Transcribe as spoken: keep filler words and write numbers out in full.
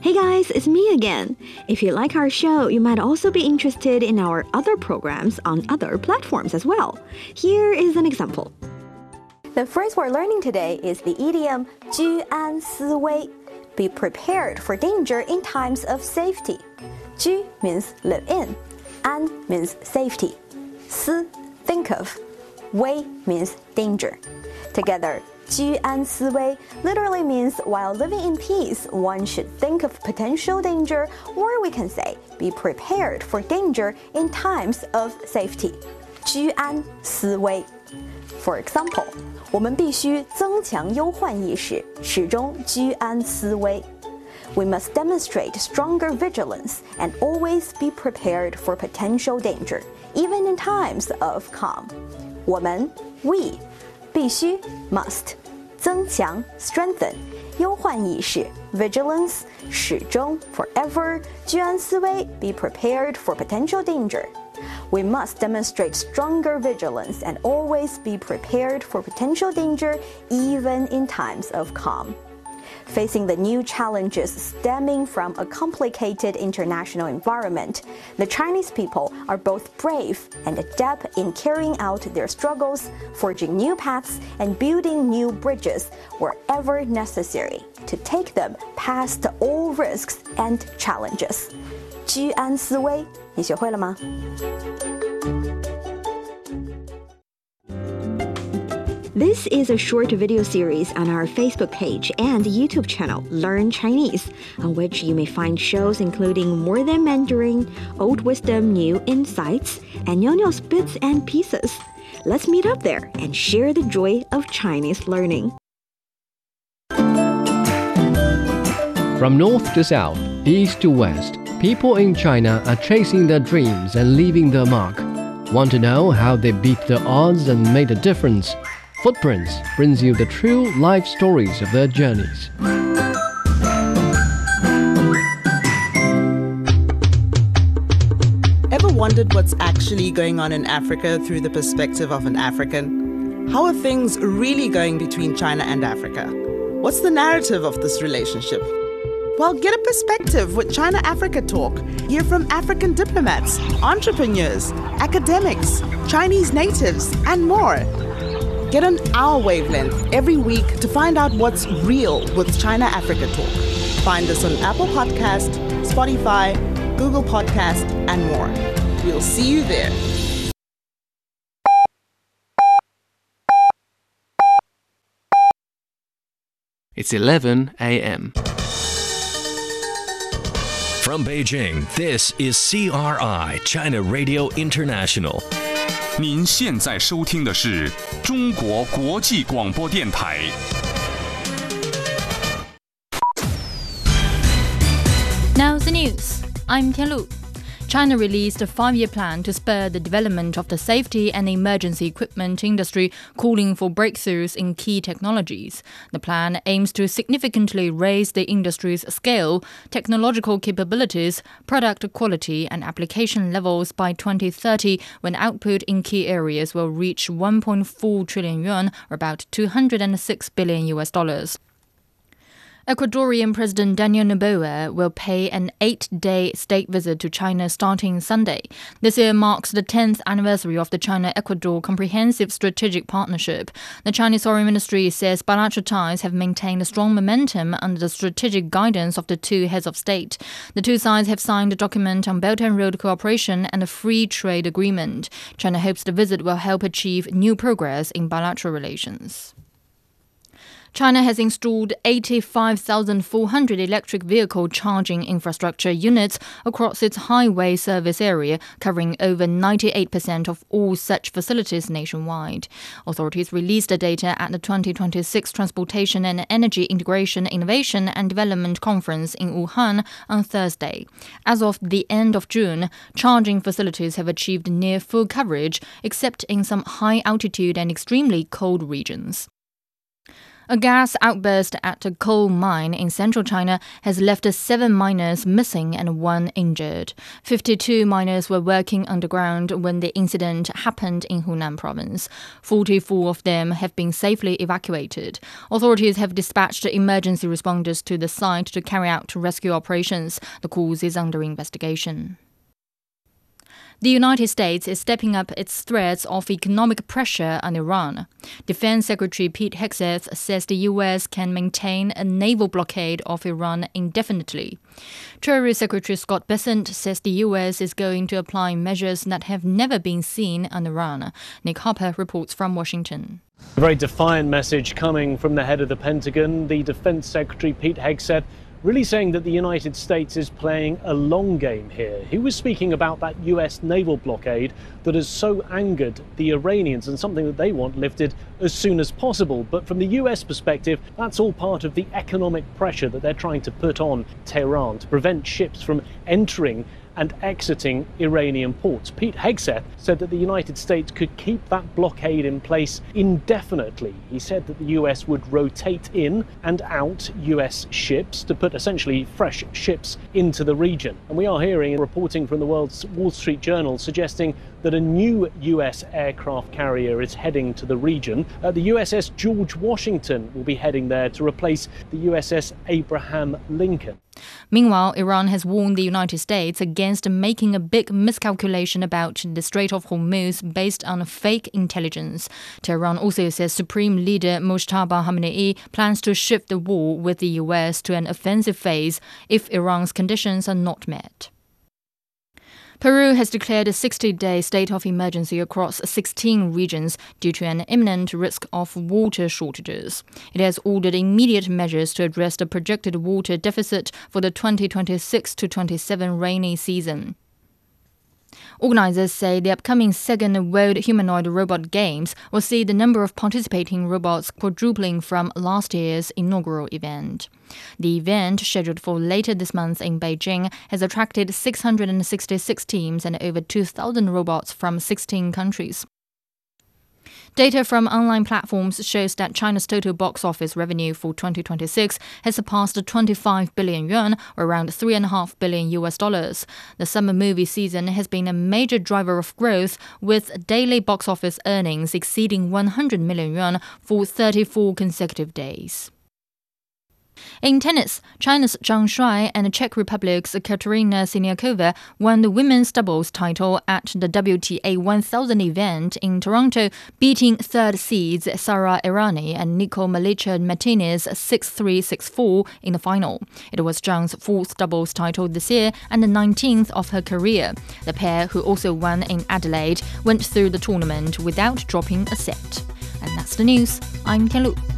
Hey guys, it's me again. If you like our show, you might also be interested in our other programs on other platforms as well. Here is an example. The phrase we're learning today is the idiom 居安思危. Be prepared for danger in times of safety. 居 means live in. 安 means safety. 思 think of. 危 means danger. Together, 居安思危 literally means while living in peace, one should think of potential danger, or we can say be prepared for danger in times of safety. 居安思危. For example, 我们必须增强忧患意识，始终居安思危。We must demonstrate stronger vigilance and always be prepared for potential danger, even in times of calm. 我们 we 必须 must 增强 strengthen 忧患意识 vigilance 始终 forever 居安思危 be prepared for potential danger. We must demonstrate stronger vigilance and always be prepared for potential danger, even in times of calm. Facing the new challenges stemming from a complicated international environment, the Chinese people are both brave and adept in carrying out their struggles, forging new paths, and building new bridges wherever necessary to take them past all risks and challenges. 居安思危，你学会了吗？This is a short video series on our Facebook page and YouTube channel, Learn Chinese, on which you may find shows including More Than Mandarin, Old Wisdom, New Insights, and Nyo-Nyo's Bits and Pieces. Let's meet up there and share the joy of Chinese learning. From north to south, east to west, people in China are chasing their dreams and leaving their mark. Want to know how they beat the odds and made a difference? Footprints brings you the true life stories of their journeys. Ever wondered what's actually going on in Africa through the perspective of an African? How are things really going between China and Africa? What's the narrative of this relationship? Well, get a perspective with China Africa Talk. Hear from African diplomats, entrepreneurs, academics, Chinese natives, and more. Get on our wavelength every week to find out what's real with China Africa Talk. Find us on Apple Podcast, Spotify, Google Podcast, and more. We'll see you there. It's eleven a m From Beijing, this is C R I, China Radio International. 您现在收听的是中国国际广播电台。 Now the news. I'm Tianlu. China released a five-year plan to spur the development of the safety and emergency equipment industry, calling for breakthroughs in key technologies. The plan aims to significantly raise the industry's scale, technological capabilities, product quality, and application levels by twenty thirty, when output in key areas will reach one point four trillion yuan, or about two hundred six billion U S dollars. Ecuadorian President Daniel Noboa will pay an eight-day state visit to China starting Sunday. This year marks the tenth anniversary of the China-Ecuador Comprehensive Strategic Partnership. The Chinese Foreign Ministry says bilateral ties have maintained a strong momentum under the strategic guidance of the two heads of state. The two sides have signed a document on Belt and Road cooperation and a free trade agreement. China hopes the visit will help achieve new progress in bilateral relations. China has installed eighty-five thousand four hundred electric vehicle charging infrastructure units across its highway service area, covering over ninety-eight percent of all such facilities nationwide. Authorities released the data at the twenty twenty-six Transportation and Energy Integration, Innovation and Development Conference in Wuhan on Thursday. As of the end of June, charging facilities have achieved near full coverage, except in some high-altitude and extremely cold regions. A gas outburst at a coal mine in central China has left seven miners missing and one injured. fifty-two miners were working underground when the incident happened in Hunan province. forty-four of them have been safely evacuated. Authorities have dispatched emergency responders to the site to carry out rescue operations. The cause is under investigation. The United States is stepping up its threats of economic pressure on Iran. Defense Secretary Pete Hegseth says the U S can maintain a naval blockade of Iran indefinitely. Treasury Secretary Scott Bessent says the U S is going to apply measures that have never been seen on Iran. Nick Harper reports from Washington. A very defiant message coming from the head of the Pentagon, the Defense Secretary Pete Hegseth, really saying that the United States is playing a long game here. He was speaking about that U S naval blockade that has so angered the Iranians and something that they want lifted as soon as possible. But from the U S perspective, that's all part of the economic pressure that they're trying to put on Tehran to prevent ships from entering and exiting Iranian ports. Pete Hegseth said that the United States could keep that blockade in place indefinitely. He said that the U S would rotate in and out U S ships to put essentially fresh ships into the region. And we are hearing reporting from the world's Wall Street Journal suggesting that a new U S aircraft carrier is heading to the region. Uh, the U S S George Washington will be heading there to replace the U S S Abraham Lincoln. Meanwhile, Iran has warned the United States against making a big miscalculation about the Strait of Hormuz based on fake intelligence. Tehran also says Supreme Leader Mojtaba Khamenei plans to shift the war with the U S to an offensive phase if Iran's conditions are not met. Peru has declared a sixty-day state of emergency across sixteen regions due to an imminent risk of water shortages. It has ordered immediate measures to address the projected water deficit for the twenty twenty-six to twenty-seven rainy season. Organizers say the upcoming second World Humanoid Robot Games will see the number of participating robots quadrupling from last year's inaugural event. The event, scheduled for later this month in Beijing, has attracted six hundred sixty-six teams and over two thousand robots from sixteen countries. Data from online platforms shows that China's total box office revenue for twenty twenty-six has surpassed twenty-five billion yuan, or around three point five billion U S dollars. The summer movie season has been a major driver of growth, with daily box office earnings exceeding one hundred million yuan for thirty-four consecutive days. In tennis, China's Zhang Shuai and Czech Republic's Katerina Siniakova won the women's doubles title at the W T A one thousand event in Toronto, beating third seeds Sara Errani and Nico Malicha Martinez six three, six four in the final. It was Zhang's fourth doubles title this year and the nineteenth of her career. The pair, who also won in Adelaide, went through the tournament without dropping a set. And that's the news. I'm Tian Lu.